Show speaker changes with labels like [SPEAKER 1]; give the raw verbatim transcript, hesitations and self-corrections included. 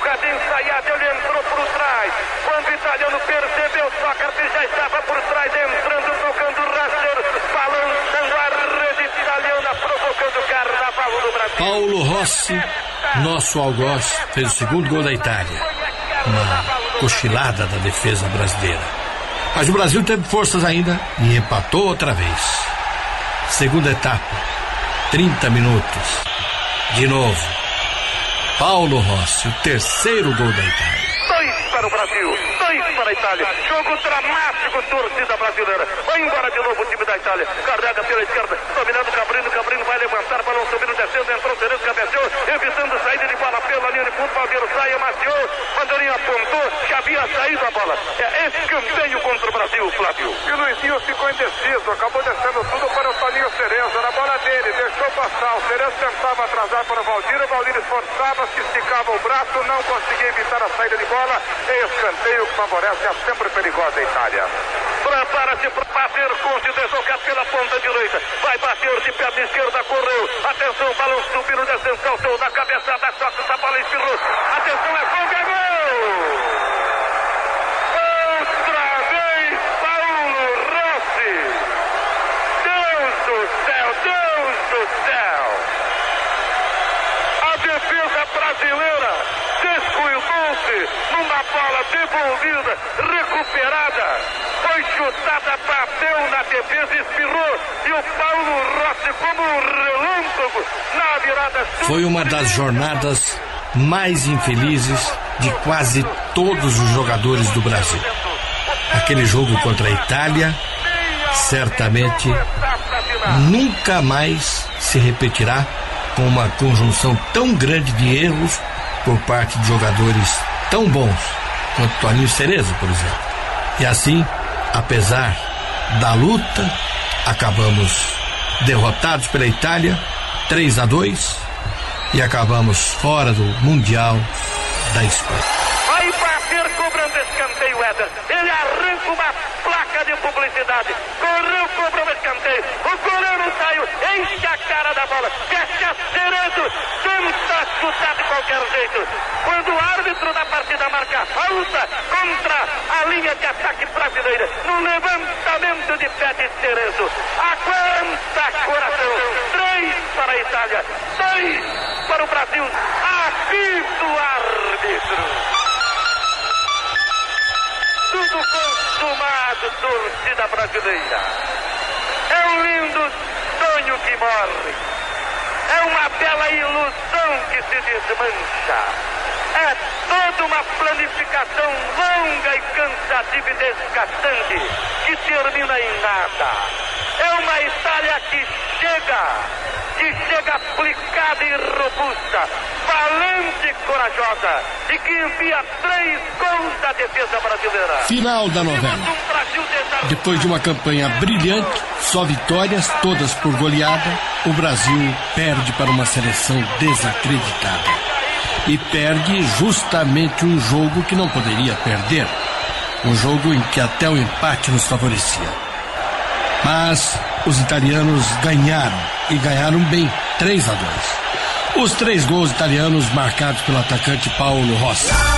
[SPEAKER 1] jogada ensaiada, ele entrou por trás. Quando o italiano percebeu, Sócrates já estava por trás, entrando, tocando o rasteiro, balançando a rede italiana, provocando o carnaval do Brasil.
[SPEAKER 2] Paulo Rossi, nosso algoz, fez o segundo gol da Itália. Uma cochilada da defesa brasileira. Mas o Brasil teve forças ainda e empatou outra vez. Segunda etapa, trinta minutos. De novo, Paulo Rossi, o terceiro gol da Itália.
[SPEAKER 1] Dois para o Brasil, dois para a Itália. Jogo dramático, torcida brasileira. Vai embora de novo o time da Itália. Carrega pela esquerda, dominando o Cabrino. Cabrino vai levantar, balão subindo, descendo, entrou, Cerezo, cabeceou, evitando saída de bola pela linha de fundo. Valdeiro sai, amaciou, bandeirinha apontou, já havia saído a bola. É escanteio contra o Brasil, Flávio.
[SPEAKER 3] E o Luizinho ficou indeciso, acabou descendo tudo para o Toninho Cerezo. Era a bola dele, deixou passar. O Cerezo tentava atrasar para o Valdir, o Valdir esforçava-se, esticava o braço, não conseguia evitar a saída de bola. É escanteio que favorece a sempre perigosa Itália.
[SPEAKER 1] Prepara-se para bater, Conte deslocar pela ponta direita. Vai bater de perna esquerda, correu. Atenção, balão subindo, descendo, saltou na cabeçada, toca essa bola, espirrou. Atenção, é folga, é gol! Outra vez, Paulo Rossi. Deus do céu, Deus do céu. A defesa brasileira descuidou-se numa bola devolvida, recuperada, foi chutada, bateu na defesa, espirrou, e o Paulo Rossi, como um relâmpago, na virada...
[SPEAKER 2] Foi uma das jornadas mais infelizes de quase todos os jogadores do Brasil. Aquele jogo contra a Itália, certamente, nunca mais se repetirá com uma conjunção tão grande de erros por parte de jogadores tão bons quanto Toninho Cerezo, por exemplo. E assim, apesar da luta, acabamos derrotados pela Itália, três a dois, e acabamos fora do Mundial da Espanha.
[SPEAKER 1] Vai bater cobrando escanteio, Éder. Ele arranca uma placa de publicidade. Correu, cobrou o escanteio. O goleiro saiu, enche a cara da bola. Fecha Cerezo, tenta chutar de qualquer jeito. Quando o árbitro da partida marca falta contra a linha de ataque brasileira, no levantamento de pé de Cerezo. Aguenta coração. Três para a Itália, dois para o Brasil. Apito o árbitro. Tudo consumado, torcida brasileira. É um lindo sonho que morre. É uma bela ilusão que se desmancha. É toda uma planificação longa e cansativa e desgastante que termina em nada. É uma Itália que chega, que chega aplicada e robusta, valente e corajosa, e que envia três gols da defesa brasileira.
[SPEAKER 2] Final da novela. Depois de uma campanha brilhante, só vitórias, todas por goleada, o Brasil perde para uma seleção desacreditada. E perde justamente um jogo que não poderia perder. Um jogo em que até o empate nos favorecia. Mas os italianos ganharam, e ganharam bem, três a dois. Os três gols italianos marcados pelo atacante Paulo Rossi.